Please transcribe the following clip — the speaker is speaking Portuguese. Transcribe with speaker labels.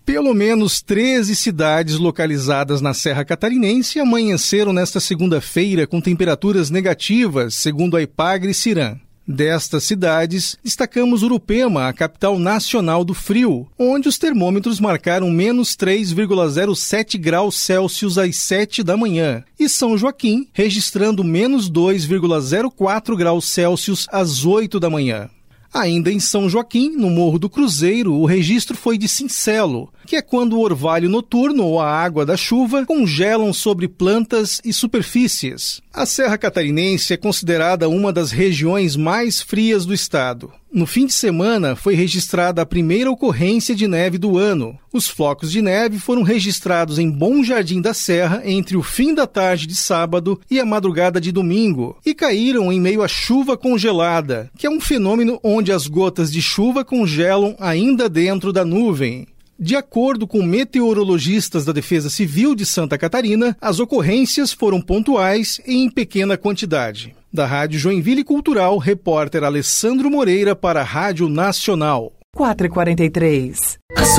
Speaker 1: Pelo menos 13 cidades localizadas na Serra Catarinense amanheceram nesta segunda-feira com temperaturas negativas, segundo a Ipagre-Ciram. Destas cidades, destacamos Urupema, a capital nacional do frio, onde os termômetros marcaram menos 3,07 graus Celsius às 7 da manhã, e São Joaquim, registrando menos 2,04 graus Celsius às 8 da manhã. Ainda em São Joaquim, no Morro do Cruzeiro, o registro foi de cincelo, que é quando o orvalho noturno ou a água da chuva congelam sobre plantas e superfícies. A Serra Catarinense é considerada uma das regiões mais frias do estado. No fim de semana, foi registrada a primeira ocorrência de neve do ano. Os flocos de neve foram registrados em Bom Jardim da Serra entre o fim da tarde de sábado e a madrugada de domingo, e caíram em meio à chuva congelada, que é um fenômeno onde as gotas de chuva congelam ainda dentro da nuvem. De acordo com meteorologistas da Defesa Civil de Santa Catarina, as ocorrências foram pontuais e em pequena quantidade. Da Rádio Joinville Cultural, repórter Alessandro Moreira para a Rádio Nacional.
Speaker 2: 4h43.